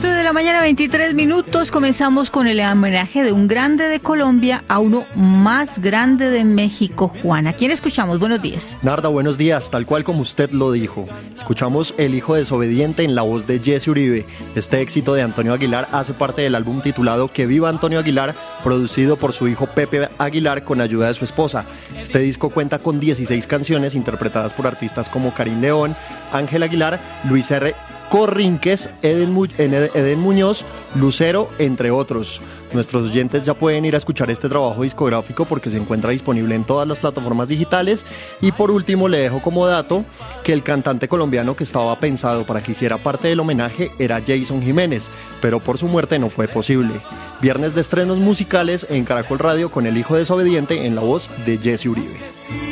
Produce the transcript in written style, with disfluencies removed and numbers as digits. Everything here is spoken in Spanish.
4 de la mañana, 23 minutos. Comenzamos con el homenaje de un grande de Colombia a uno más grande de México, Juan. ¿A quién escuchamos? Buenos días. Narda, buenos días. Tal cual como usted lo dijo. Escuchamos El hijo desobediente en la voz de Jesse Uribe. Este éxito de Antonio Aguilar hace parte del álbum titulado Que viva Antonio Aguilar, producido por su hijo Pepe Aguilar con ayuda de su esposa. Este disco cuenta con 16 canciones interpretadas por artistas como Karim León, Ángel Aguilar, Luis R. Corrinques, Eden Muñoz, Lucero, entre otros. Nuestros oyentes ya pueden ir a escuchar este trabajo discográfico porque se encuentra disponible en todas las plataformas digitales. Y por último le dejo como dato que el cantante colombiano que estaba pensado para que hiciera parte del homenaje era Jason Jiménez, pero por su muerte no fue posible. Viernes de estrenos musicales en Caracol Radio con El hijo desobediente en la voz de Jesse Uribe.